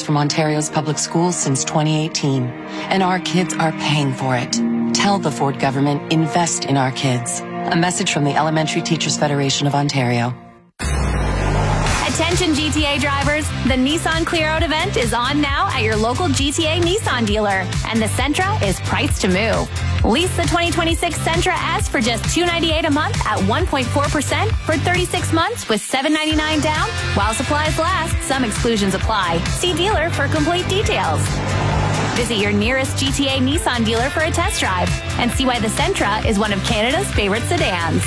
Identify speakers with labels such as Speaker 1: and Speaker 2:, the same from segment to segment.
Speaker 1: from Ontario's public schools since 2018, and our kids are paying for it. Tell the Ford government, invest in our kids. A message from the Elementary Teachers Federation of Ontario.
Speaker 2: Attention GTA drivers, the Nissan Clear Out event is on now at your local GTA Nissan dealer, and the Sentra is priced to move. Lease the 2026 Sentra S for just $298 a month at 1.4% for 36 months with $799 down. While supplies last, some exclusions apply. See dealer for complete details. Visit your nearest GTA Nissan dealer for a test drive and see why the Sentra is one of Canada's favorite sedans.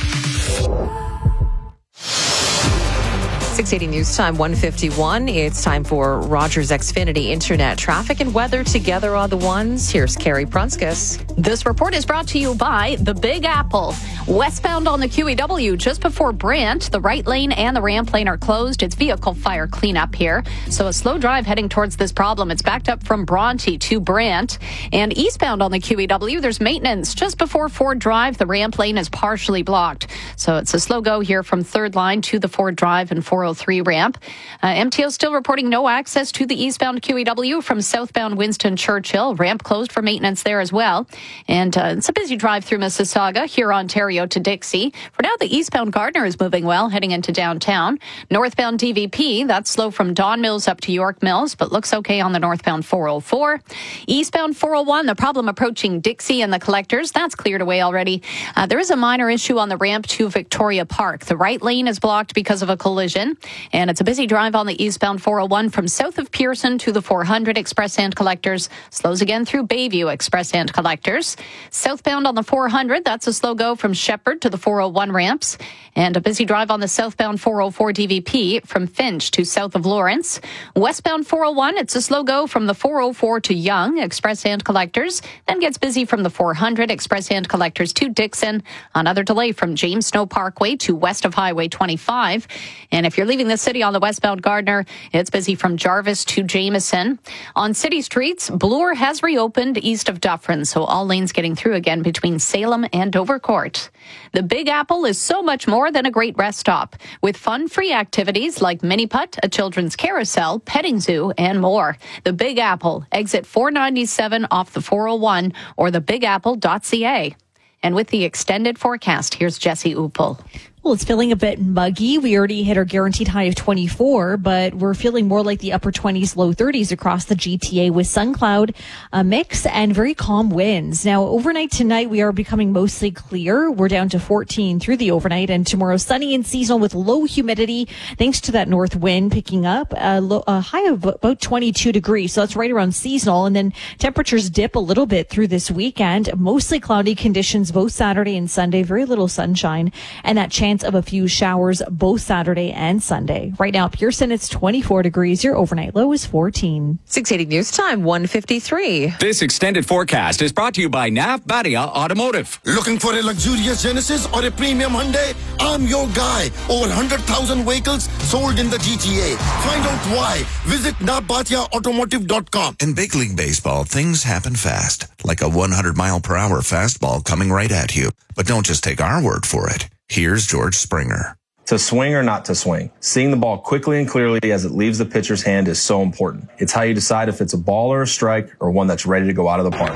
Speaker 3: 680 News Time, 1:51. It's time for Rogers Xfinity Internet traffic and weather together on the ones. Here's Carrie Prunskis.
Speaker 4: This report is brought to you by the Big Apple. Westbound on the QEW just before Brant, the right lane and the ramp lane are closed. It's vehicle fire cleanup here. So a slow drive heading towards this problem. It's backed up from Bronte to Brant. And eastbound on the QEW, there's maintenance just before Ford Drive. The ramp lane is partially blocked. So it's a slow go here from Third Line to the Ford Drive and 403 ramp. MTO still reporting no access to the eastbound QEW from southbound Winston Churchill. Ramp closed for maintenance there as well. And it's a busy drive through Mississauga, here Ontario to Dixie. For now, the eastbound Gardner is moving well, heading into downtown. Northbound DVP, that's slow from Don Mills up to York Mills, but looks okay on the northbound 404. Eastbound 401, the problem approaching Dixie and the collectors, that's cleared away already. There is a minor issue on the ramp to Victoria Park. The right lane is blocked because of a collision. And it's a busy drive on the eastbound 401 from south of Pearson to the 400 Express and Collectors. Slows again through Bayview Express and Collectors. Southbound on the 400, that's a slow go from Shepherd to the 401 ramps. And a busy drive on the southbound 404 DVP from Finch to south of Lawrence. Westbound 401, it's a slow go from the 404 to Yonge Express and Collectors. Then gets busy from the 400 Express and Collectors to Dixon. Another delay from James Snow Parkway to west of Highway 25. And if you're leaving the city on the westbound Gardner, it's busy from Jarvis to Jameson. On city streets, Bloor has reopened east of Dufferin, so all lanes getting through again between Salem and Dovercourt. The Big Apple is so much more than a great rest stop, with fun-free activities like mini putt, a children's carousel, petting zoo, and more. The Big Apple, exit 497 off the 401 or thebigapple.ca. And with the extended forecast, here's Jesse Uppel.
Speaker 5: Well, it's feeling a bit muggy. We already hit our guaranteed high of 24, but we're feeling more like the upper 20s, low 30s across the GTA with sun cloud mix and very calm winds. Now, overnight tonight, we are becoming mostly clear. We're down to 14 through the overnight, and tomorrow sunny and seasonal with low humidity thanks to that north wind picking up a high of about 22 degrees. So that's right around seasonal. And then temperatures dip a little bit through this weekend. Mostly cloudy conditions both Saturday and Sunday. Very little sunshine and that chance of a few showers both Saturday and Sunday. Right now, Pearson, it's 24 degrees. Your overnight low is 14.
Speaker 3: 680 News Time, 1:53.
Speaker 6: This extended forecast is brought to you by Nav Badia Automotive.
Speaker 7: Looking for a luxurious Genesis or a premium Hyundai? I'm your guy. Over 100,000 vehicles sold in the GTA. Find out why. Visit navbatiaautomotive.com.
Speaker 8: In big league baseball, things happen fast, like a 100-mile-per-hour fastball coming right at you. But don't just take our word for it. Here's George Springer.
Speaker 9: To swing or not to swing, seeing the ball quickly and clearly as it leaves the pitcher's hand is so important. It's how you decide if it's a ball or a strike or one that's ready to go out of the park.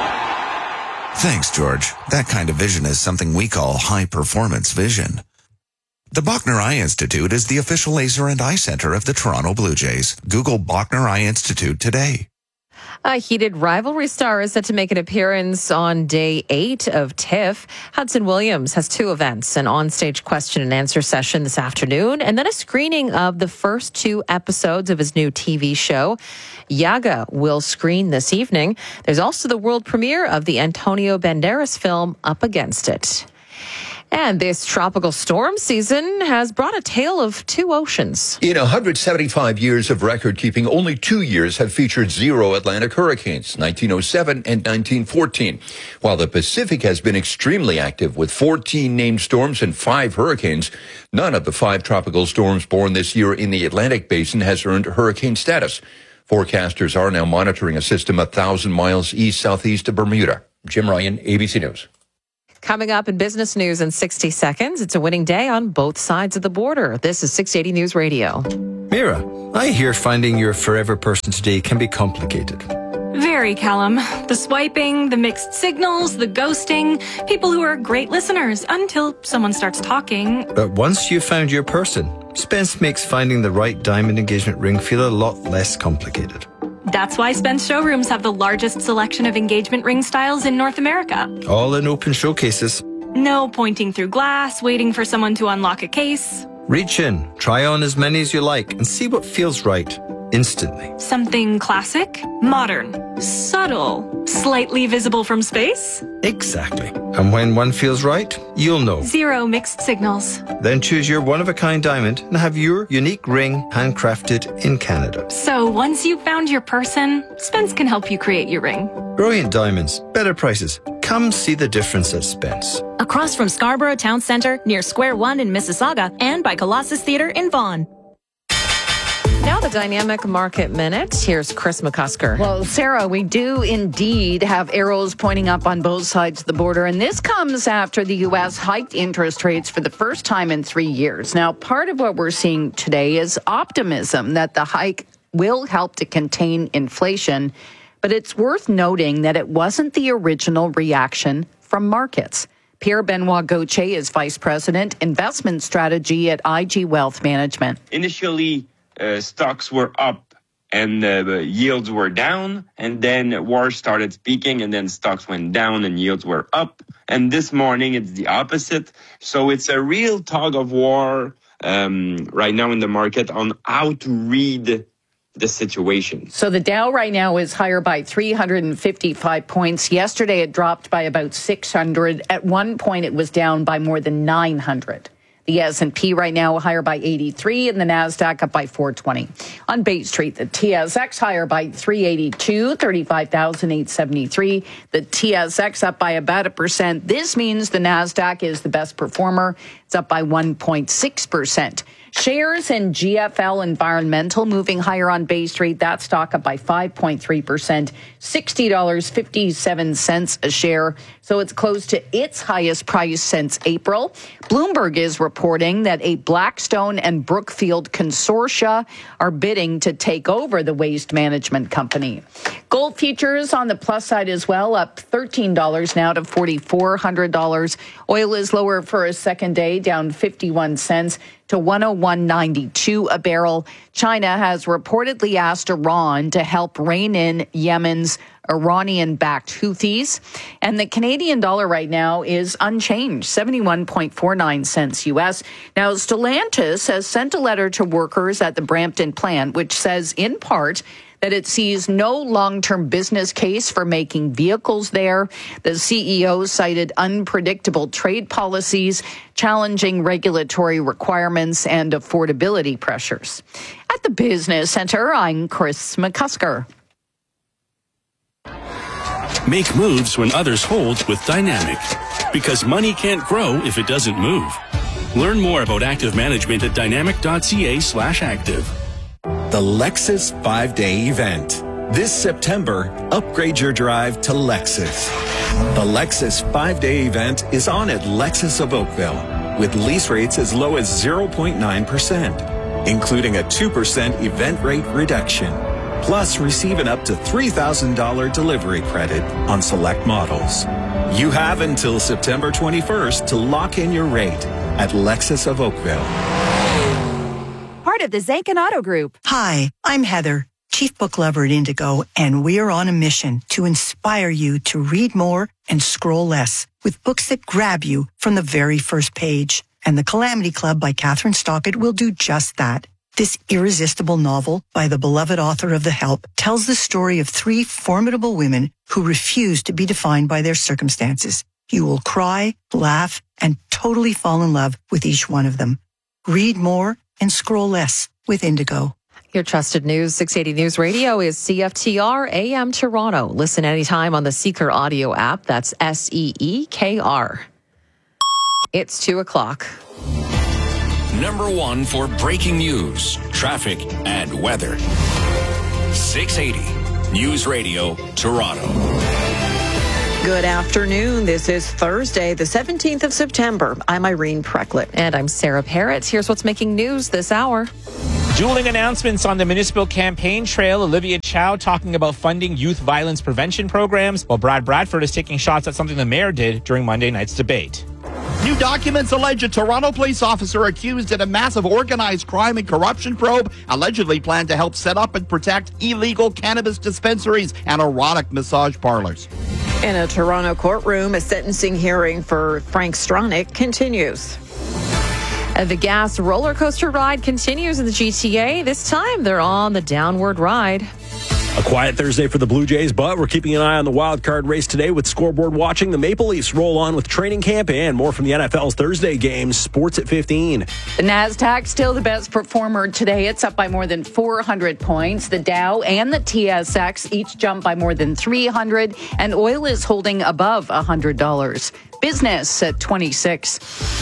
Speaker 8: Thanks, George. That kind of vision is something we call high-performance vision. The Bachner Eye Institute is the official laser and eye center of the Toronto Blue Jays. Google Bachner Eye Institute today.
Speaker 3: A heated rivalry star is set to make an appearance on day 8 of TIFF. Hudson Williams has 2 events, an onstage question and answer session this afternoon, and then a screening of the first 2 episodes of his new TV show. Yaga will screen this evening. There's also the world premiere of the Antonio Banderas film Up Against It. And this tropical storm season has brought a tale of 2 oceans.
Speaker 10: In 175 years of record keeping, only 2 years have featured 0 Atlantic hurricanes, 1907 and 1914. While the Pacific has been extremely active with 14 named storms and 5 hurricanes, none of the 5 tropical storms born this year in the Atlantic basin has earned hurricane status. Forecasters are now monitoring a system 1,000 miles east-southeast of Bermuda. Jim Ryan, ABC News.
Speaker 3: Coming up in business news in 60 seconds, it's a winning day on both sides of the border. This is 680 News Radio.
Speaker 11: Mira, I hear finding your forever person today can be complicated.
Speaker 12: Very, Callum. The swiping, the mixed signals, the ghosting. People who are great listeners until someone starts talking.
Speaker 11: But once you've found your person, Spence makes finding the right diamond engagement ring feel a lot less complicated.
Speaker 12: That's why Spence showrooms have the largest selection of engagement ring styles in North America.
Speaker 11: All in open showcases.
Speaker 12: No pointing through glass, waiting for someone to unlock a case.
Speaker 11: Reach in, try on as many as you like, and see what feels right instantly.
Speaker 12: Something classic, modern, subtle, slightly visible from space.
Speaker 11: Exactly. And when one feels right, you'll know.
Speaker 12: 0 mixed signals.
Speaker 11: Then choose your one-of-a-kind diamond and have your unique ring handcrafted in Canada.
Speaker 12: So once you've found your person, Spence can help you create your ring.
Speaker 11: Brilliant diamonds, better prices. Come see the difference at Spence.
Speaker 13: Across from Scarborough Town Centre, near Square One in Mississauga, and by Colossus Theatre in Vaughan.
Speaker 3: Now the Dynamic Market Minute. Here's Chris McCusker.
Speaker 14: Well, Sarah, we do indeed have arrows pointing up on both sides of the border, and this comes after the U.S. hiked interest rates for the first time in 3 years. Now, part of what we're seeing today is optimism that the hike will help to contain inflation, but it's worth noting that it wasn't the original reaction from markets. Pierre-Benoit Gauthier is Vice President, Investment Strategy at IG Wealth Management.
Speaker 15: Initially, stocks were up and yields were down, and then war started speaking, and then stocks went down and yields were up. And this morning it's the opposite. So it's a real tug of war right now in the market on how to read the situation.
Speaker 14: So the Dow right now is higher by 355 points. Yesterday it dropped by about 600. At one point it was down by more than 900. The S&P right now higher by 83 and the NASDAQ up by 420. On Bay Street, the TSX higher by 382, 35,873. The TSX up by about 1%. This means the NASDAQ is the best performer. It's up by 1.6%. Shares in GFL Environmental moving higher on Bay Street. That stock up by 5.3%, $60.57 a share. So it's close to its highest price since April. Bloomberg is reporting that a Blackstone and Brookfield consortia are bidding to take over the waste management company. Gold futures on the plus side as well, up $13 now to $4,400. Oil is lower for a second day, down 51 cents to 101.92 a barrel. China has reportedly asked Iran to help rein in Yemen's Iranian-backed Houthis. And the Canadian dollar right now is unchanged, 71.49 cents U.S. Now, Stellantis has sent a letter to workers at the Brampton plant, which says, in part, that it sees no long-term business case for making vehicles there. The CEO cited unpredictable trade policies, challenging regulatory requirements, and affordability pressures. At the Business Center, I'm Chris McCusker.
Speaker 16: Make moves when others hold with Dynamic, because money can't grow if it doesn't move. Learn more about active management at dynamic.ca/active.
Speaker 17: The Lexus 5-Day event. This September, upgrade your drive to Lexus. The Lexus 5-Day event is on at Lexus of Oakville, with lease rates as low as 0.9%, including a 2% event rate reduction. Plus, receive an up to $3,000 delivery credit on select models. You have until September 21st to lock in your rate at Lexus of Oakville.
Speaker 18: Part of the Zankin Auto Group.
Speaker 19: Hi, I'm Heather, Chief Book Lover at Indigo, and we are on a mission to inspire you to read more and scroll less with books that grab you from the very first page. And The Calamity Club by Catherine Stockett will do just that. This irresistible novel by the beloved author of The Help tells the story of 3 formidable women who refuse to be defined by their circumstances. You will cry, laugh, and totally fall in love with each one of them. Read more and scroll less with Indigo.
Speaker 3: Your trusted news, 680 News Radio is CFTR AM Toronto. Listen anytime on the Seeker audio app. That's SEEKR. It's 2 o'clock.
Speaker 6: Number 1 for breaking news, traffic, and weather. 680 News Radio, Toronto.
Speaker 20: Good afternoon. This is Thursday, the 17th of September. I'm Irene Precklett.
Speaker 3: And I'm Sarah Parrott. Here's what's making news this hour.
Speaker 21: Dueling announcements on the municipal campaign trail. Olivia Chow talking about funding youth violence prevention programs, while Brad Bradford is taking shots at something the mayor did during Monday night's debate.
Speaker 22: New documents allege a Toronto police officer accused in a massive organized crime and corruption probe allegedly planned to help set up and protect illegal cannabis dispensaries and erotic massage parlors.
Speaker 20: In a Toronto courtroom, a sentencing hearing for Frank Stronach continues.
Speaker 3: The gas roller coaster ride continues in the GTA. This time, they're on the downward ride.
Speaker 23: A quiet Thursday for the Blue Jays, but we're keeping an eye on the wild card race today with Scoreboard watching. The Maple Leafs roll on with training camp and more from the NFL's Thursday games. Sports at 15.
Speaker 14: The NASDAQ still the best performer today. It's up by more than 400 points. The Dow and the TSX each jump by more than 300, and oil is holding above $100. Business at 26.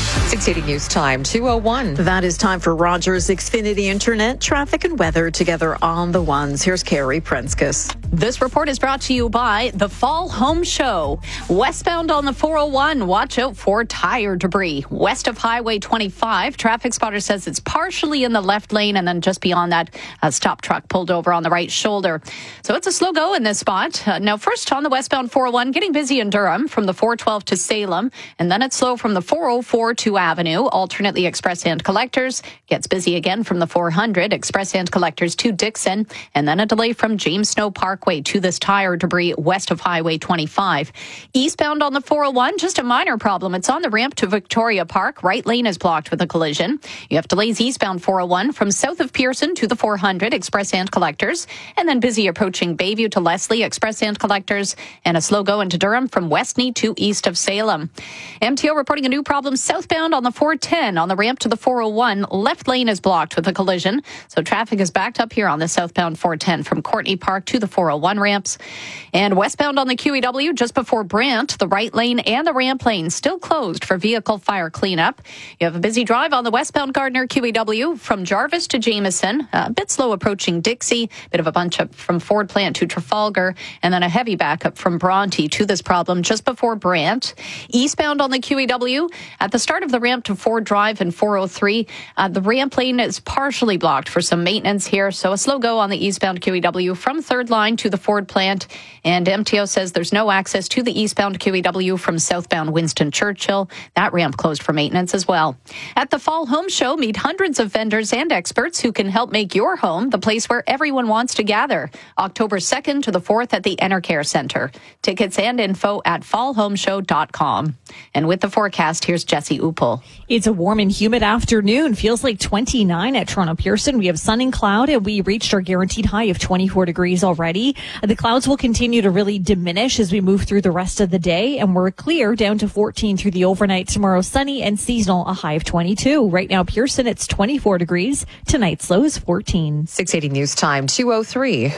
Speaker 3: 680 News Time, 2:01.
Speaker 20: That is time for Rogers Xfinity Internet, traffic and weather together on the ones. Here's Carrie Prenskus.
Speaker 4: This report is brought to you by the Fall Home Show. Westbound on the 401, watch out for tire debris. West of Highway 25, traffic spotter says it's partially in the left lane, and then just beyond that, a stop truck pulled over on the right shoulder. So it's a slow go in this spot. Now, first on the westbound 401, getting busy in Durham from the 412 to Salem, and then it's slow from the 404 to Avenue. Alternately, Express and Collectors gets busy again from the 400, Express and Collectors to Dixon, and then a delay from James Snow Parkway to this tire debris west of Highway 25. Eastbound on the 401, just a minor problem. It's on the ramp to Victoria Park. Right lane is blocked with a collision. You have delays eastbound 401 from south of Pearson to the 400, Express and Collectors, and then busy approaching Bayview to Leslie, Express and Collectors, and a slow go into Durham from Westney to east of Salem. MTO reporting a new problem southbound on the 410 on the ramp to the 401. Left lane is blocked with a collision, so traffic is backed up here on the southbound 410 from Courtney Park to the 401 ramps. And westbound on the QEW just before Brant, the right lane and the ramp lane still closed for vehicle fire cleanup. You have a busy drive on the westbound Gardner QEW from Jarvis to Jameson, a bit slow approaching Dixie, bit of a bunch up from Ford Plant to Trafalgar, and then a heavy backup from Bronte to this problem just before Brant. Eastbound on the QEW, at the start of the ramp to Ford Drive and 403, the ramp lane is partially blocked for some maintenance here, so a slow go on the eastbound QEW from Third Line to the Ford Plant. And MTO says there's no access to the eastbound QEW from southbound Winston Churchill. That ramp closed for maintenance as well. At the Fall Home Show, meet hundreds of vendors and experts who can help make your home the place where everyone wants to gather. October 2nd to the 4th at the Enercare Center. Tickets and info at fallhomeshow.com. And with the forecast, here's Jesse Upel.
Speaker 5: It's a warm and humid afternoon. Feels like 29 at Toronto Pearson. We have sun and cloud, and we reached our guaranteed high of 24 degrees already. The clouds will continue to really diminish as we move through the rest of the day, and we're clear down to 14 through the overnight. Tomorrow, sunny and seasonal, a high of 22. Right now, Pearson, it's 24 degrees. Tonight's low is 14.
Speaker 3: 680 News Time, 2:03.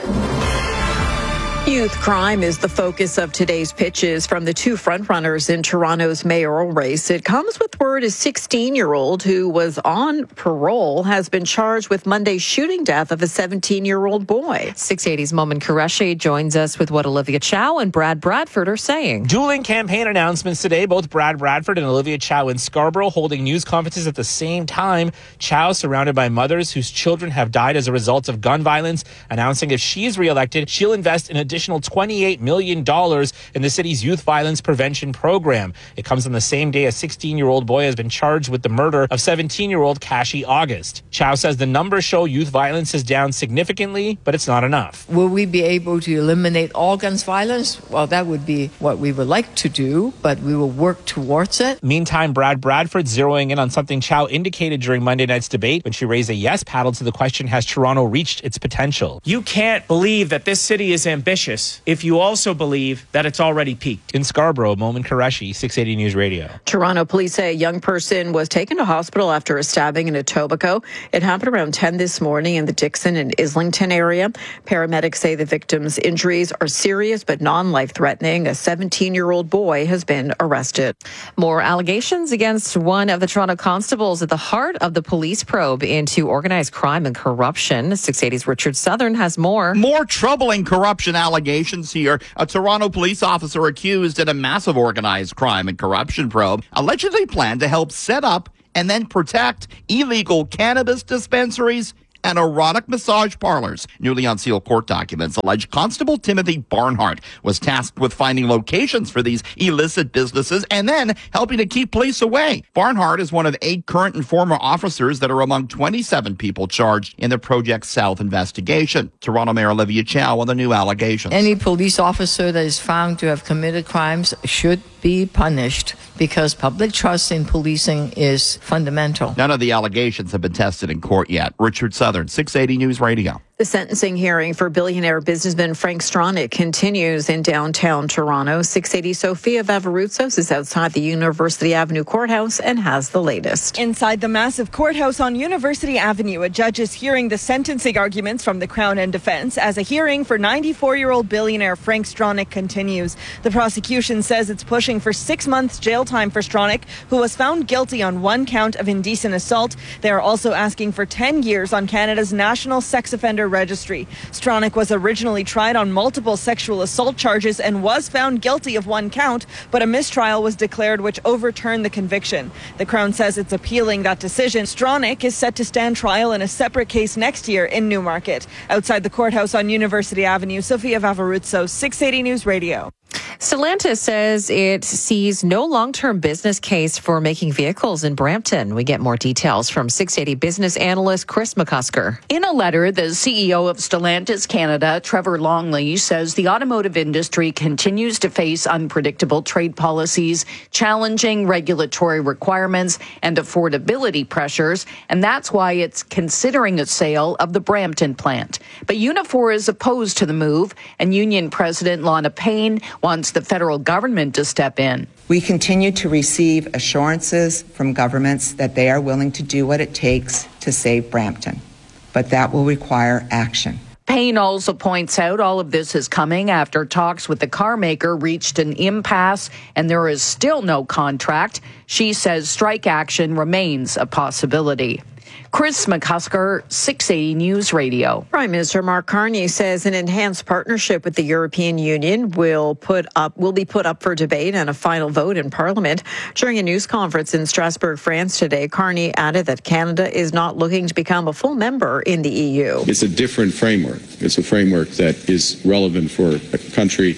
Speaker 20: Youth crime is the focus of today's pitches from the two frontrunners in Toronto's mayoral race. It comes with word a 16-year-old who was on parole has been charged with Monday's shooting death of a 17-year-old boy.
Speaker 3: 680's Momin Qureshi joins us with what Olivia Chow and Brad Bradford are saying.
Speaker 21: Dueling campaign announcements today. Both Brad Bradford and Olivia Chow in Scarborough holding news conferences at the same time. Chow, surrounded by mothers whose children have died as a result of gun violence, announcing if she's reelected, she'll invest in additional $28 million in the city's youth violence prevention program. It comes on the same day a 16-year-old boy has been charged with the murder of 17-year-old Kashi August. Chow says the numbers show youth violence is down significantly, but it's not enough.
Speaker 24: Will we be able to eliminate all guns violence? Well, that would be what we would like to do, but we will work towards it.
Speaker 21: Meantime, Brad Bradford zeroing in on something Chow indicated during Monday night's debate when she raised a yes paddle to the question, has Toronto reached its potential?
Speaker 25: You can't believe that this city is ambitious if you also believe that it's already peaked.
Speaker 21: In Scarborough, Momin Qureshi, 680 News Radio.
Speaker 20: Toronto police say a young person was taken to hospital after a stabbing in Etobicoke. It happened around 10 this morning in the Dixon and Islington area. Paramedics say the victim's injuries are serious but non-life-threatening. A 17-year-old boy has been arrested.
Speaker 3: More allegations against one of the Toronto constables at the heart of the police probe into organized crime and corruption. 680's Richard Southern has more.
Speaker 22: More troubling corruption allegations here. A Toronto police officer accused in a massive organized crime and corruption probe allegedly planned to help set up and then protect illegal cannabis dispensaries and erotic massage parlors. Newly unsealed court documents allege Constable Timothy Barnhart was tasked with finding locations for these illicit businesses and then helping to keep police away. Barnhart is one of 8 current and former officers that are among 27 people charged in the Project South investigation. Toronto Mayor Olivia Chow on the new allegations.
Speaker 24: Any police officer that is found to have committed crimes should be punished because public trust in policing is fundamental.
Speaker 22: None of the allegations have been tested in court yet. Richard Southern, 680 News Radio.
Speaker 14: The sentencing hearing for billionaire businessman Frank Stronach continues in downtown Toronto. 680 Sophia Vavarutsos is outside the University Avenue Courthouse and has the latest.
Speaker 1: Inside the massive courthouse on University Avenue, a judge is hearing the sentencing arguments from the Crown and defense as a hearing for 94-year-old billionaire Frank Stronach continues. The prosecution says it's pushing for 6 months jail time for Stronach, who was found guilty on 1 count of indecent assault. They are also asking for 10 years on Canada's National Sex Offender Registry. Stronach was originally tried on multiple sexual assault charges and was found guilty of 1 count, but a mistrial was declared which overturned the conviction. The Crown says it's appealing that decision. Stronach is set to stand trial in a separate case next year in Newmarket. Outside the courthouse on University Avenue, Sophia Vavarutsos, 680 News Radio.
Speaker 3: Stellantis says it sees no long-term business case for making vehicles in Brampton. We get more details from 680 business analyst Chris McCusker.
Speaker 14: In a letter, the CEO of Stellantis Canada, Trevor Longley, says the automotive industry continues to face unpredictable trade policies, challenging regulatory requirements, and affordability pressures, and that's why it's considering a sale of the Brampton plant. But Unifor is opposed to the move, and Union President Lana Payne wants the federal government to step in.
Speaker 2: We continue to receive assurances from governments that they are willing to do what it takes to save Brampton, but that will require action.
Speaker 14: Payne also points out all of this is coming after talks with the car maker reached an impasse and there is still no contract. She says strike action remains a possibility. Chris McCusker, 680 News Radio. Prime Minister Mark Carney says an enhanced partnership with the European Union will be put up for debate and a final vote in Parliament. During a news conference in Strasbourg, France today, Carney added that Canada is not looking to become a full member in the EU.
Speaker 7: It's a different framework. It's a framework that is relevant for a country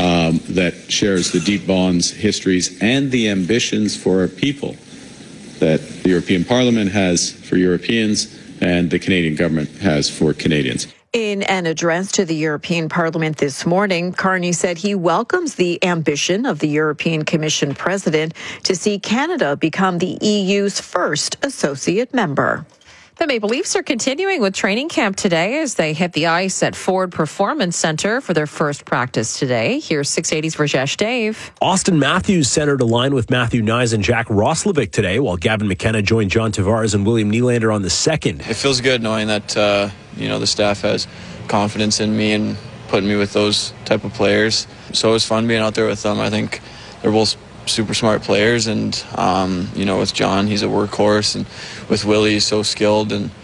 Speaker 7: that shares the deep bonds, histories, and the ambitions for our people that the European Parliament has for Europeans and the Canadian government has for Canadians.
Speaker 14: In an address to the European Parliament this morning, Carney said he welcomes the ambition of the European Commission president to see Canada become the EU's first associate member.
Speaker 3: The Maple Leafs are continuing with training camp today as they hit the ice at Ford Performance Center for their first practice today. Here's 680's Rajesh Dave.
Speaker 23: Austin Matthews centered a line with Matthew Nyes and Jack Roslovic today, while Gavin McKenna joined John Tavares and William Nylander on the second.
Speaker 8: It feels good knowing that the staff has confidence in me and putting me with those type of players. So it was fun being out there with them. I think they're both super smart players, and with John, he's a workhorse, and with Willie, he's so skilled, and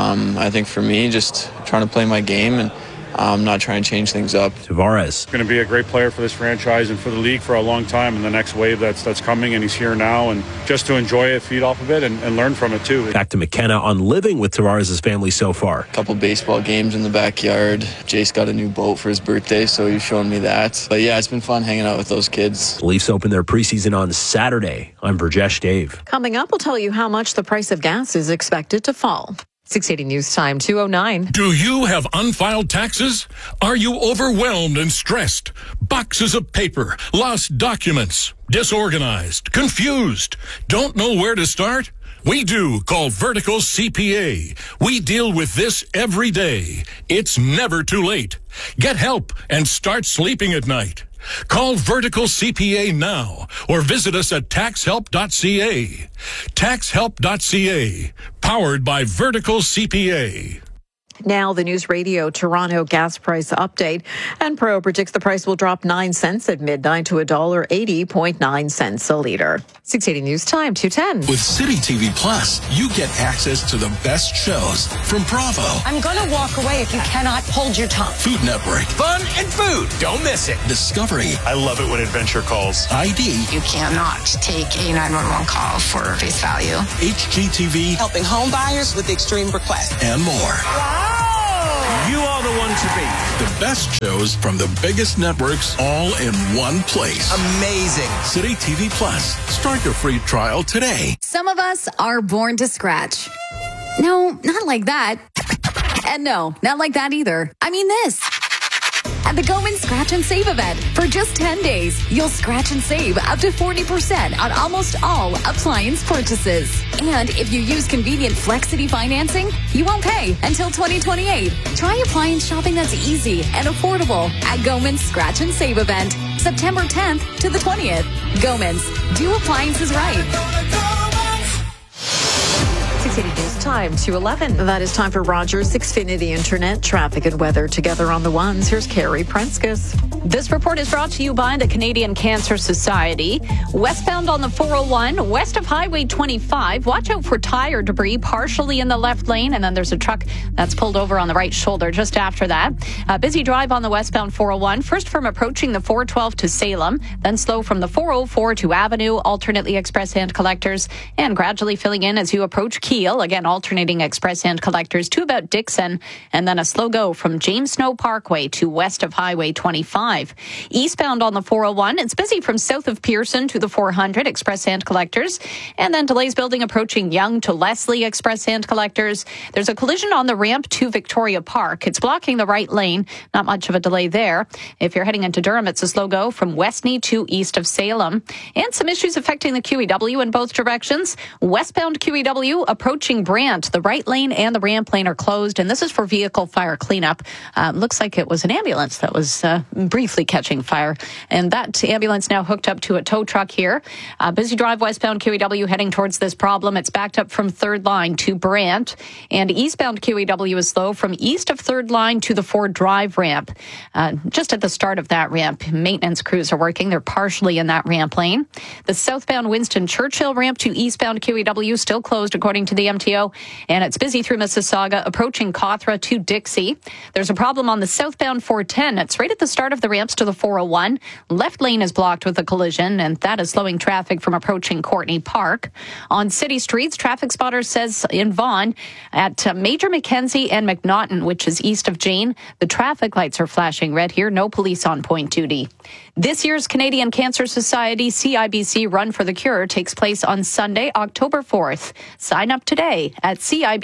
Speaker 8: I think for me, just trying to play my game and not trying to change things up.
Speaker 23: Tavares
Speaker 9: going to be a great player for this franchise and for the league for a long time, and the next wave that's coming, and he's here now, and just to enjoy it, feed off of it, and learn from it too.
Speaker 23: Back to McKenna on living with Tavares' family so far.
Speaker 8: A couple baseball games in the backyard. Jace got a new boat for his birthday, so he's showing me that. But yeah, it's been fun hanging out with those kids.
Speaker 23: The Leafs open their preseason on Saturday. I'm Rajesh Dave.
Speaker 14: Coming up, we'll tell you how much the price of gas is expected to fall.
Speaker 3: 680 News Time, 2:09.
Speaker 6: Do you have unfiled taxes? Are you overwhelmed and stressed? Boxes of paper, lost documents, disorganized, confused, don't know where to start? We do. Call Vertical CPA. We deal with this every day. It's never too late. Get help and start sleeping at night. Call Vertical CPA now or visit us at taxhelp.ca. Taxhelp.ca, powered by Vertical CPA.
Speaker 20: Now, the News Radio Toronto gas price update. And Pro predicts the price will drop 9 cents at midnight to $1.80.9 a litre.
Speaker 3: 680 News Time, 2:10.
Speaker 10: With City TV Plus, you get access to the best shows from Bravo.
Speaker 11: I'm going to walk away if you cannot hold your tongue.
Speaker 10: Food Network.
Speaker 11: Fun and food. Don't miss it.
Speaker 10: Discovery.
Speaker 12: I love it when adventure calls.
Speaker 10: ID.
Speaker 13: You cannot take a 911 call for face value.
Speaker 10: HGTV.
Speaker 11: Helping home buyers with extreme requests.
Speaker 10: And more.
Speaker 11: Wow!
Speaker 12: You are the one to beat.
Speaker 10: The best shows from the biggest networks all in one place.
Speaker 11: Amazing.
Speaker 10: City TV Plus. Start your free trial today.
Speaker 4: Some of us are born to scratch. No, not like that. And no, not like that either. I mean this. At the Goman Scratch and Save event. For just 10 days, you'll scratch and save up to 40% on almost all appliance purchases. And if you use convenient Flexity financing, you won't pay until 2028. Try appliance shopping that's easy and affordable at Goman's Scratch and Save event, September 10th to the 20th. Goman's, do appliances right.
Speaker 3: 680 News Time, 2:11.
Speaker 20: That is time for Rogers Xfinity Internet traffic and weather together on the ones. Here's Carrie Prenskus.
Speaker 4: This report is brought to you by the Canadian Cancer Society. Westbound on the 401, west of Highway 25. Watch out for tire debris partially in the left lane, and then there's a truck that's pulled over on the right shoulder just after that. A busy drive on the westbound 401, first from approaching the 412 to Salem, then slow from the 404 to Avenue, alternately express hand collectors, and gradually filling in as you approach Keel, again alternating express hand collectors to about Dixon, and then a slow go from James Snow Parkway to west of Highway 25. Eastbound on the 401, it's busy from south of Pearson to the 400 express hand collectors, and then delays building approaching Yonge to Leslie express hand collectors. There's a collision on the ramp to Victoria Park. It's blocking the right lane. Not much of a delay there. If you're heading into Durham, it's a slow go from Westney to east of Salem. And some issues affecting the QEW in both directions. Westbound QEW approaching Brant. The right lane and the ramp lane are closed, and this is for vehicle fire cleanup. Looks like it was an ambulance that was briefly catching fire, and that ambulance now hooked up to a tow truck here. Busy drive westbound QEW heading towards this problem. It's backed up from Third Line to Brant, and eastbound QEW is slow from east of Third Line to the Ford Drive ramp. Just at the start of that ramp, maintenance crews are working. They're partially in that ramp lane. The southbound Winston Churchill ramp to eastbound QEW still closed according to the MTO, and it's busy through Mississauga approaching Cawthra to Dixie. There's a problem on the southbound 410. It's right at the start of the ramps to the 401. Left lane is blocked with a collision, and that is slowing traffic from approaching Courtney Park. On city streets, Traffic Spotter says in Vaughan at Major Mackenzie and McNaughton, which is east of Jane, the traffic lights are flashing red here. No police on point duty. This year's Canadian Cancer Society CIBC Run for the Cure takes place on Sunday, October 4th. Sign up today at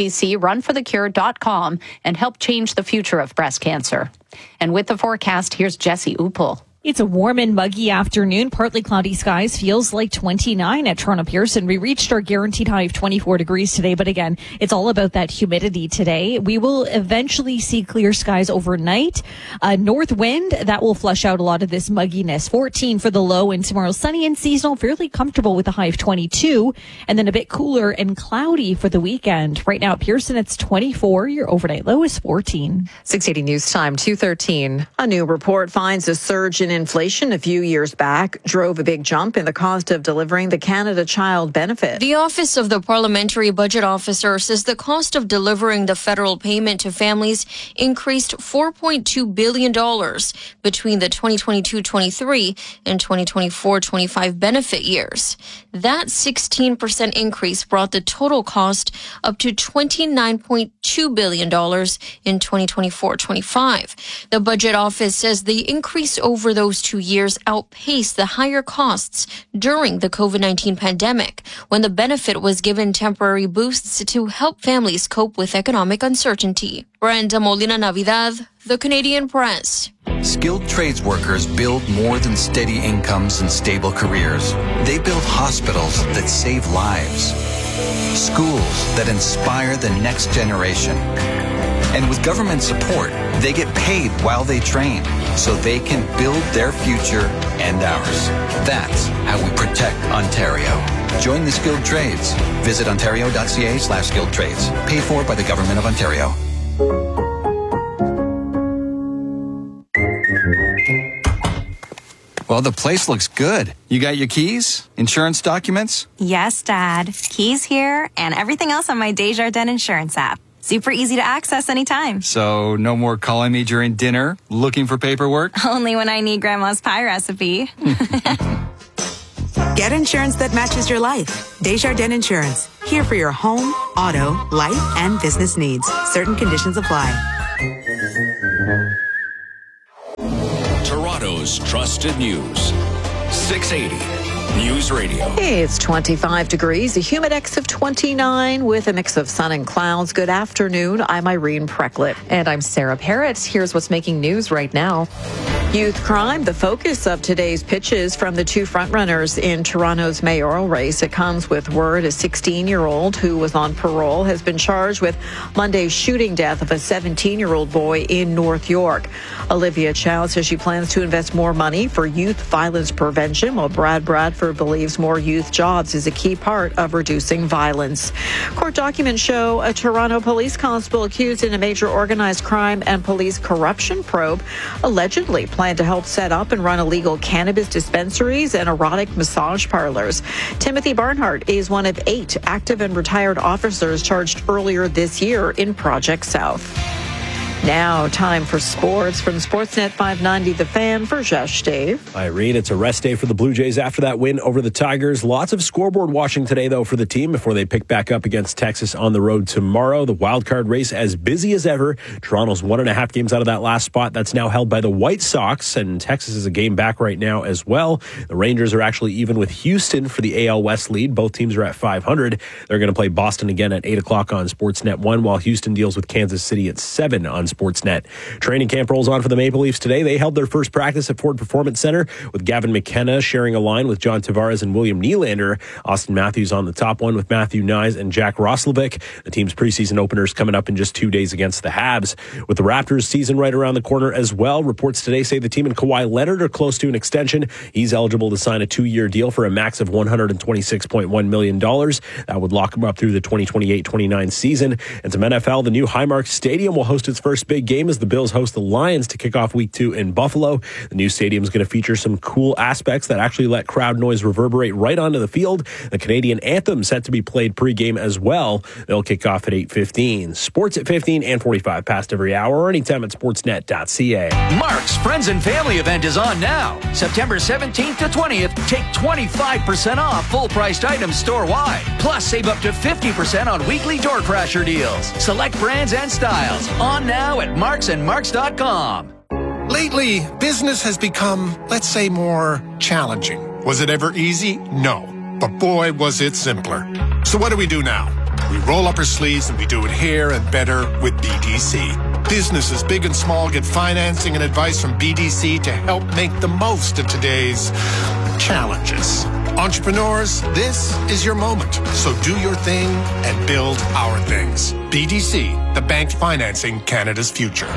Speaker 4: cibcrunforthecure.com and help change the future of breast cancer. And with the forecast, here's Jesse Upel.
Speaker 5: It's a warm and muggy afternoon, partly cloudy skies, feels like 29 at Toronto Pearson. We reached our guaranteed high of 24 degrees today, but again, it's all about that humidity today. We will eventually see clear skies overnight. North wind, that will flush out a lot of this mugginess. 14 for the low, and tomorrow sunny and seasonal, fairly comfortable with a high of 22, and then a bit cooler and cloudy for the weekend. Right now at Pearson, it's 24. Your overnight low is 14.
Speaker 3: 680 News Time, 2:13.
Speaker 20: A new report finds a surge in inflation a few years back drove a big jump in the cost of delivering the Canada Child Benefit.
Speaker 15: The Office of the Parliamentary Budget Officer says the cost of delivering the federal payment to families increased $4.2 billion between the 2022-23 and 2024-25 benefit years. That 16% increase brought the total cost up to $29.2 billion in 2024-25. The Budget Office says the increase over those 2 years outpaced the higher costs during the COVID-19 pandemic, when the benefit was given temporary boosts to help families cope with economic uncertainty. Brenda Molina Navidad, The Canadian Press.
Speaker 26: Skilled trades workers build more than steady incomes and stable careers. They build hospitals that save lives, schools that inspire the next generation. And with government support, they get paid while they train, so they can build their future and ours. That's how we protect Ontario. Join the skilled trades. Visit ontario.ca/skilled trades. Paid for by the Government of Ontario. Well, the place looks good. You got your keys? Insurance documents?
Speaker 16: Yes, Dad. Keys here and everything else on my Desjardins insurance app. Super easy to access anytime.
Speaker 26: So no more calling me during dinner, looking for paperwork?
Speaker 16: Only when I need Grandma's pie recipe.
Speaker 17: Get insurance that matches your life. Desjardins Insurance. Here for your home, auto, life, and business needs. Certain conditions apply.
Speaker 18: Toronto's trusted news. 680 News Radio.
Speaker 20: Hey, it's 25 degrees, a humidex of 29 with a mix of sun and clouds. Good afternoon. I'm Irene Precklett.
Speaker 3: And I'm Sarah Parrott. Here's what's making news right now.
Speaker 20: Youth crime, the focus of today's pitches from the two frontrunners in Toronto's mayoral race. It comes with word a 16-year-old who was on parole has been charged with Monday's shooting death of a 17-year-old boy in North York. Olivia Chow says she plans to invest more money for youth violence prevention, while Brad Bradford believes more youth jobs is a key part of reducing violence. Court documents show a Toronto police constable accused in a major organized crime and police corruption probe allegedly planned to help set up and run illegal cannabis dispensaries and erotic massage parlors. Timothy Barnhart is one of 8 active and retired officers charged earlier this year in Project South. Now, time for sports from Sportsnet 590, The Fan, for Josh Dave.
Speaker 23: Irene, it's a rest day for the Blue Jays after that win over the Tigers. Lots of scoreboard watching today, though, for the team before they pick back up against Texas on the road tomorrow. The wildcard race as busy as ever. Toronto's 1.5 games out of that last spot. That's now held by the White Sox, and Texas is a game back right now as well. The Rangers are actually even with Houston for the AL West lead. Both teams are at 500. They're going to play Boston again at 8 o'clock on Sportsnet 1, while Houston deals with Kansas City at 7 on Sportsnet. Training camp rolls on for the Maple Leafs today. They held their first practice at Ford Performance Center with Gavin McKenna sharing a line with John Tavares and William Nylander. Austin Matthews on the top one with Matthew Nyes and Jack Roslovic. The team's preseason openers coming up in just 2 days against the Habs. With the Raptors season right around the corner as well, reports today say the team and Kawhi Leonard are close to an extension. He's eligible to sign a 2-year deal for a max of $126.1 million. That would lock him up through the 2028-29 season. And some NFL, the new Highmark Stadium will host its first big game as the Bills host the Lions to kick off Week 2 in Buffalo. The new stadium is going to feature some cool aspects that actually let crowd noise reverberate right onto the field. The Canadian anthem set to be played pregame as well. They'll kick off at 8:15. Sports at 15 and 45 past every hour or anytime at sportsnet.ca.
Speaker 19: Mark's Friends and Family event is on now. September 17th to 20th, take 25% off full-priced items store-wide. Plus, save up to 50% on weekly door crasher deals. Select brands and styles. On now at marksandmarks.com.
Speaker 21: Lately, business has become, let's say, more challenging. Was it ever easy? No. But boy, was it simpler. So what do we do now? We roll up our sleeves and we do it here and better with BDC. Businesses big and small get financing and advice from BDC to help make the most of today's challenges. Entrepreneurs, this is your moment. So do your thing and build our things. BDC, the bank financing Canada's future.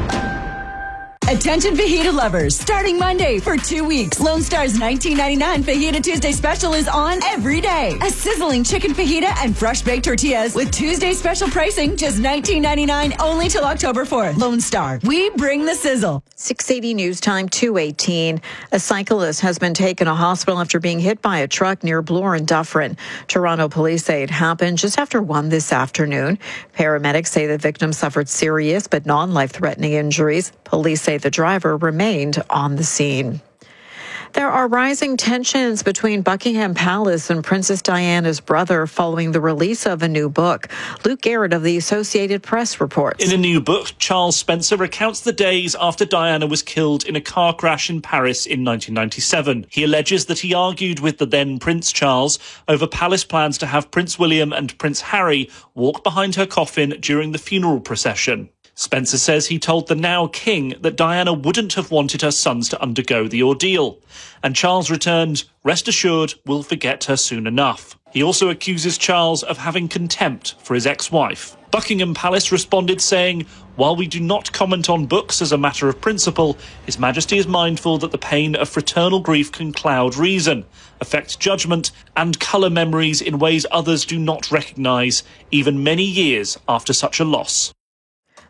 Speaker 25: Attention fajita lovers. Starting Monday for 2 weeks, Lone Star's $19.99 Fajita Tuesday special is on every day. A sizzling chicken fajita and fresh baked tortillas with Tuesday special pricing, just $19.99 only till October 4th. Lone Star, we bring the sizzle.
Speaker 20: 680 News Time, 2:18. A cyclist has been taken to hospital after being hit by a truck near Bloor and Dufferin. Toronto police say it happened just after 1 this afternoon. Paramedics say the victim suffered serious but non-life-threatening injuries. Police say the driver remained on the scene. There are rising tensions between Buckingham Palace and Princess Diana's brother following the release of a new book. Luke Garrett of the Associated Press reports.
Speaker 27: In a new book, Charles Spencer recounts the days after Diana was killed in a car crash in Paris in 1997. He alleges that he argued with the then Prince Charles over palace plans to have Prince William and Prince Harry walk behind her coffin during the funeral procession. Spencer says he told the now king that Diana wouldn't have wanted her sons to undergo the ordeal. And Charles returned, "Rest assured, we'll forget her soon enough." He also accuses Charles of having contempt for his ex-wife. Buckingham Palace responded saying, "While we do not comment on books as a matter of principle, His Majesty is mindful that the pain of fraternal grief can cloud reason, affect judgment, and colour memories in ways others do not recognise, even many years after such a loss."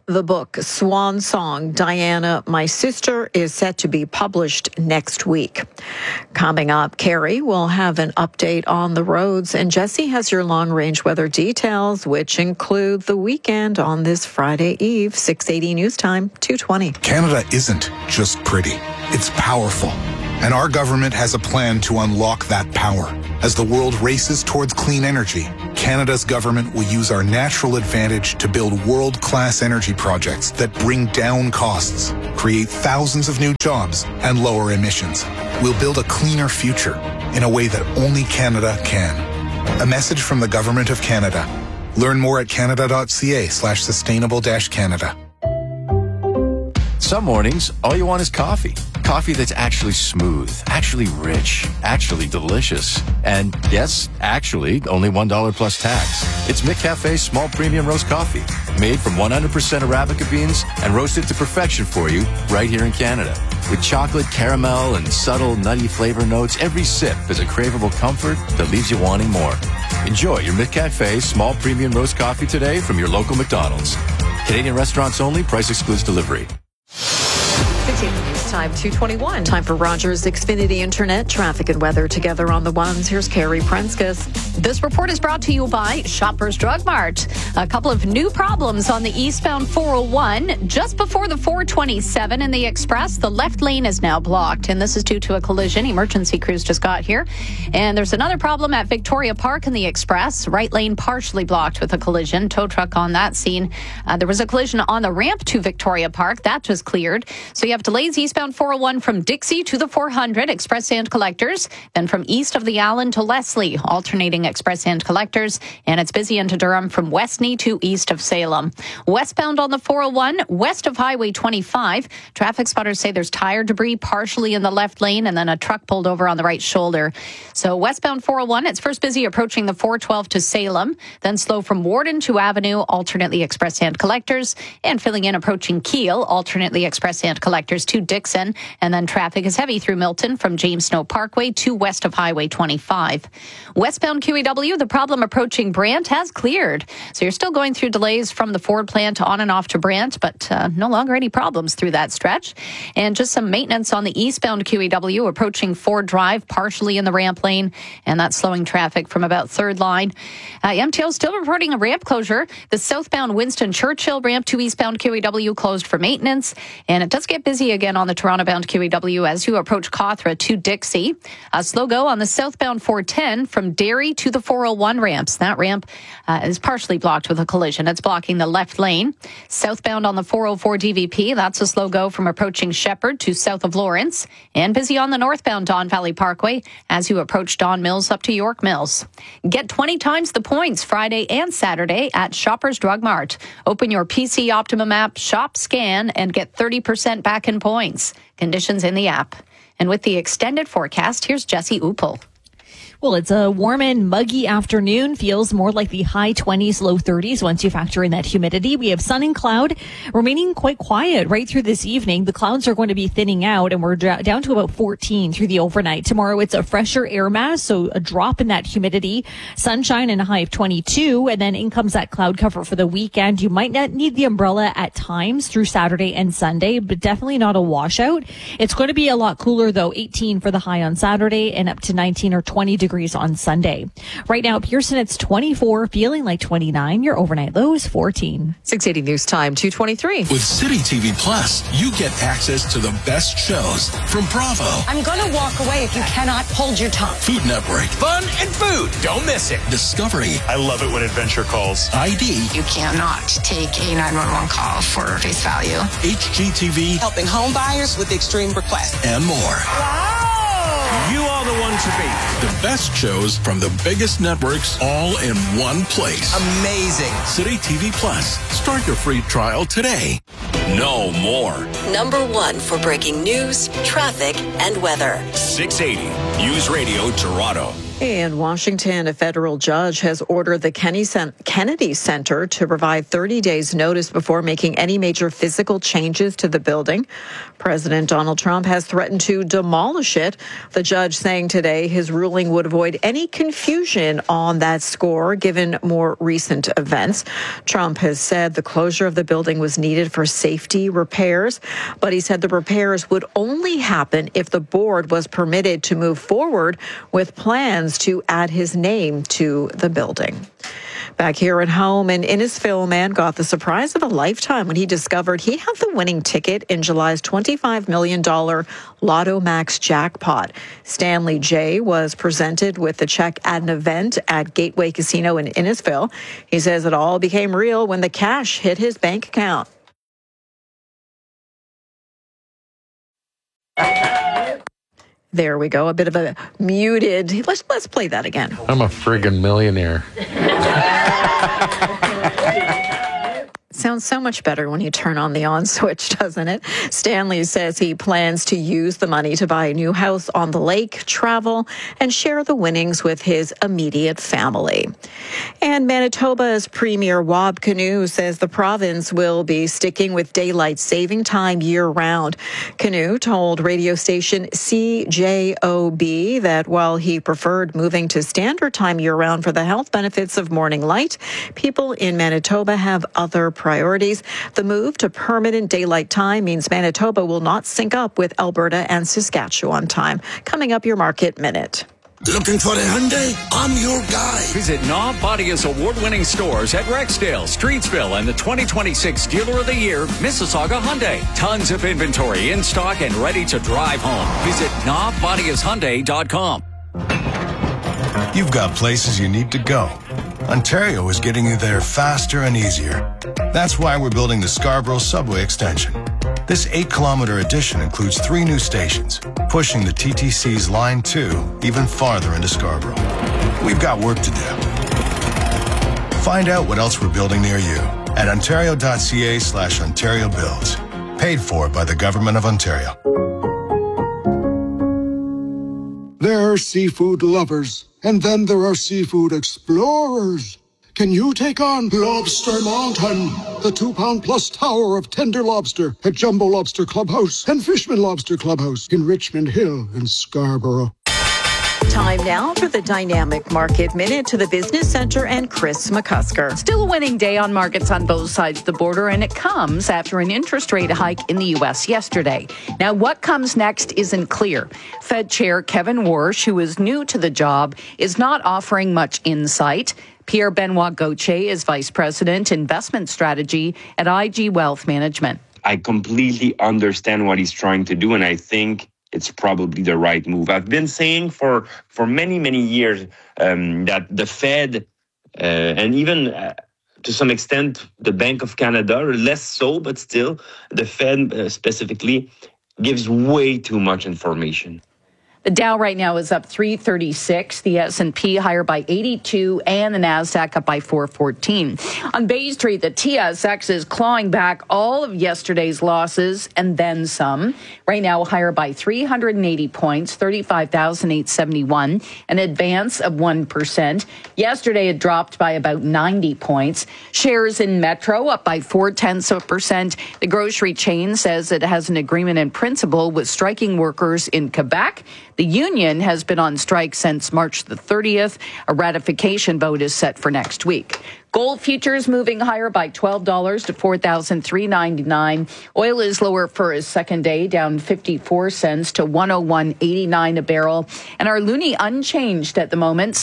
Speaker 20: The book Swan Song, Diana, My Sister, is set to be published next week. Coming up, Carrie will have an update on the roads, and Jesse has your long-range weather details, which include the weekend on this Friday Eve, 6:80 News Time, 2:20.
Speaker 1: Canada isn't just pretty. It's powerful. And our government has a plan to unlock that power. As the world races towards clean energy, Canada's government will use our natural advantage to build world-class energy projects that bring down costs, create thousands of new jobs, and lower emissions. We'll build a cleaner future in a way that only Canada can. A message from the Government of Canada. Learn more at canada.ca/sustainable-Canada.
Speaker 2: Some mornings, all you want is coffee. Coffee that's actually smooth, actually rich, actually delicious. And yes, actually, only $1 plus tax. It's McCafe's small premium roast coffee, made from 100% Arabica beans and roasted to perfection for you right here in Canada. With chocolate, caramel, and subtle nutty flavor notes, every sip is a craveable comfort that leaves you wanting more. Enjoy your McCafe small premium roast coffee today from your local McDonald's. Canadian restaurants only, price excludes delivery.
Speaker 20: News Time, 2:21. Time for Rogers Xfinity Internet, traffic and weather together on the ones. Here's Carrie Prenskus.
Speaker 4: This report is brought to you by Shoppers Drug Mart. A couple of new problems on the eastbound 401. Just before the 427 in the Express, the left lane is now blocked, and this is due to a collision. Emergency crews just got here. And there's another problem at Victoria Park in the Express. Right lane partially blocked with a collision. Tow truck on that scene. There was a collision on the ramp to Victoria Park. That just cleared. So you have delays eastbound 401 from Dixie to the 400, express and collectors. Then from east of the Allen to Leslie, alternating express and collectors. And it's busy into Durham from Westney to east of Salem. Westbound on the 401, west of Highway 25. Traffic spotters say there's tire debris partially in the left lane and then a truck pulled over on the right shoulder. So westbound 401, it's first busy approaching the 412 to Salem. Then slow from Warden to Avenue, alternately express and collectors. And filling in approaching Kiel, alternately express and collectors to Dixon. And then traffic is heavy through Milton from James Snow Parkway to west of Highway 25. Westbound QEW, the problem approaching Brant has cleared. So you're still going through delays from the Ford plant on and off to Brant, but no longer any problems through that stretch. And just some maintenance on the eastbound QEW approaching Ford Drive, partially in the ramp lane, and that's slowing traffic from about third line. MTO still reporting a ramp closure. The southbound Winston Churchill ramp to eastbound QEW closed for maintenance, and it does get busy again on the Toronto-bound QEW as you approach Cawthra to Dixie. A slow go on the southbound 410 from Derry to the 401 ramps. That ramp is partially blocked with a collision. It's blocking the left lane. Southbound on the 404 DVP, that's a slow go from approaching Shepherd to south of Lawrence. And busy on the northbound Don Valley Parkway as you approach Don Mills up to York Mills. Get 20 times the points Friday and Saturday at Shoppers Drug Mart. Open your PC Optimum app, shop, scan, and get 30% back in points. Conditions in the app. And with the extended forecast, here's Jesse Uppel.
Speaker 5: Well, it's a warm and muggy afternoon. Feels more like the high 20s, low 30s once you factor in that humidity. We have sun and cloud remaining quite quiet right through this evening. The clouds are going to be thinning out, and we're down to about 14 through the overnight. Tomorrow, it's a fresher air mass, so a drop in that humidity. Sunshine and a high of 22, and then in comes that cloud cover for the weekend. You might not need the umbrella at times through Saturday and Sunday, but definitely not a washout. It's going to be a lot cooler, though. 18 for the high on Saturday and up to 19 or 20 degrees on Sunday. Right now, Pearson, it's 24, feeling like 29. Your overnight low is 14.
Speaker 3: 680 News Time, 2:23.
Speaker 10: With City TV Plus, you get access to the best shows from Bravo.
Speaker 11: I'm going to walk away if you cannot hold your tongue.
Speaker 10: Food Network.
Speaker 11: Fun and food. Don't miss it.
Speaker 10: Discovery.
Speaker 12: I love it when adventure calls.
Speaker 10: ID.
Speaker 13: You cannot take a 911 call for face value.
Speaker 10: HGTV.
Speaker 11: Helping home buyers with extreme requests.
Speaker 10: And more.
Speaker 11: Wow!
Speaker 12: You are the one to beat.
Speaker 10: The best shows from the biggest networks all in one place.
Speaker 11: Amazing.
Speaker 10: City TV Plus. Start your free trial today.
Speaker 18: No more.
Speaker 7: Number one for breaking news, traffic, and weather.
Speaker 18: 680 News Radio Toronto.
Speaker 20: In Washington, a federal judge has ordered the Kennedy Center to provide 30 days notice before making any major physical changes to the building. President Donald Trump has threatened to demolish it. The judge saying today his ruling would avoid any confusion on that score given more recent events. Trump has said the closure of the building was needed for safety repairs, but he said the repairs would only happen if the board was permitted to move forward with plans to add his name to the building. Back here at home, an Innisfil man got the surprise of a lifetime when he discovered he had the winning ticket in July's $25 million Lotto Max jackpot. Stanley J. was presented with the check at an event at Gateway Casino in Innisfil. He says it all became real when the cash hit his bank account. There we go. A bit of a muted. Let's play that again.
Speaker 6: I'm a friggin' millionaire.
Speaker 20: Sounds so much better when you turn on the on switch, doesn't it? Stanley says he plans to use the money to buy a new house on the lake, travel, and share the winnings with his immediate family. And Manitoba's Premier Wab Kinew says the province will be sticking with daylight saving time year-round. Kinew told radio station CJOB that while he preferred moving to standard time year-round for the health benefits of morning light, people in Manitoba have other priorities. The move to permanent daylight time means Manitoba will not sync up with Alberta and Saskatchewan time. Coming up, your Market Minute.
Speaker 7: Looking for a Hyundai? I'm your guy.
Speaker 19: Visit Knob Bodia's award-winning stores at Rexdale, Streetsville, and the 2026 Dealer of the Year, Mississauga Hyundai. Tons of inventory in stock and ready to drive home. Visit knobbodiashyundai.com.
Speaker 8: You've got places you need to go. Ontario is getting you there faster and easier. That's why we're building the Scarborough Subway Extension. This 8-kilometer addition includes 3 new stations, pushing the TTC's Line 2 even farther into Scarborough. We've got work to do. Find out what else we're building near you at ontario.ca/Ontario Builds. Paid for by the Government of Ontario.
Speaker 9: There are seafood lovers, and then there are seafood explorers. Can you take on Lobster Mountain, the 2-pound-plus tower of tender lobster at Jumbo Lobster Clubhouse and Fishman Lobster Clubhouse in Richmond Hill in Scarborough?
Speaker 20: Time now for the Dynamic Market Minute to the Business Center and Chris McCusker.
Speaker 4: Still a winning day on markets on both sides of the border, and it comes after an interest rate hike in the U.S. yesterday. Now, what comes next isn't clear. Fed Chair Kevin Warsh, who is new to the job, is not offering much insight. Pierre-Benoit Gauthier is Vice President, Investment Strategy at IG Wealth Management.
Speaker 14: I completely understand what he's trying to do, and I think it's probably the right move. I've been saying for many, many years that the Fed and even to some extent the Bank of Canada, or less so, but still the Fed specifically, gives way too much information.
Speaker 4: The Dow right now is up 336, the S&P higher by 82, and the NASDAQ up by 414. On Bay Street, the TSX is clawing back all of yesterday's losses and then some. Right now higher by 380 points, 35,871, an advance of 1%. Yesterday it dropped by about 90 points. Shares in Metro up by 0.4%. The grocery chain says it has an agreement in principle with striking workers in Quebec. The union has been on strike since March the 30th. A ratification vote is set for next week. Gold futures moving higher by $12 to $4,399. Oil is lower for a second day, down 54 cents to $101.89 a barrel. And our loonie unchanged at the moment,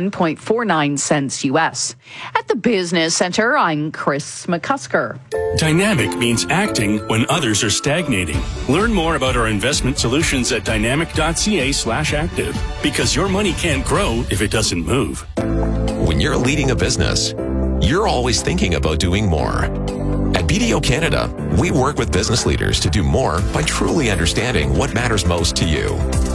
Speaker 4: 71.49 cents U.S. At the Business Center, I'm Chris McCusker.
Speaker 10: Dynamic means acting when others are stagnating. Learn more about our investment solutions at dynamic.ca/active, because your money can't grow if it doesn't move.
Speaker 22: When you're leading a business, you're always thinking about doing more. At BDO Canada, we work with business leaders to do more by truly understanding what matters most to you.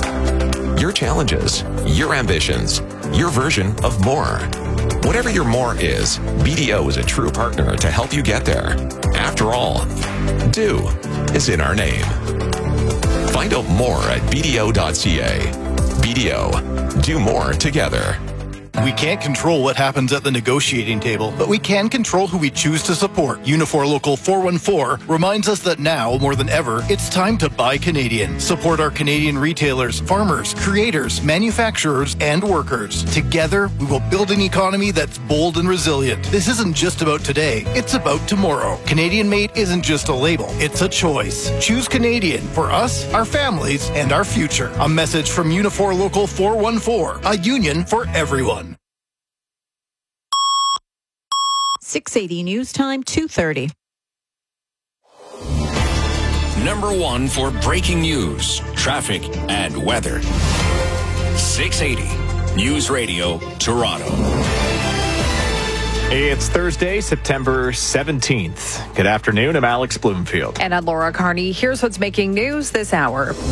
Speaker 22: Your challenges, your ambitions, your version of more. Whatever your more is, BDO is a true partner to help you get there. After all, do is in our name. Find out more at BDO.ca. BDO. Do more together.
Speaker 6: We can't control what happens at the negotiating table, but we can control who we choose to support. Unifor Local 414 reminds us that now, more than ever, it's time to buy Canadian. Support our Canadian retailers, farmers, creators, manufacturers, and workers. Together, we will build an economy that's bold and resilient. This isn't just about today, it's about tomorrow. Canadian made isn't just a label, it's a choice. Choose Canadian for us, our families, and our future. A message from Unifor Local 414, a union for everyone.
Speaker 20: 680 News Time, 2:30.
Speaker 18: Number one for breaking news, traffic, and weather. 680 News Radio, Toronto.
Speaker 15: It's Thursday, September 17th. Good afternoon. I'm Alex Bloomfield.
Speaker 3: And I'm Laura Carney. Here's what's making news this hour.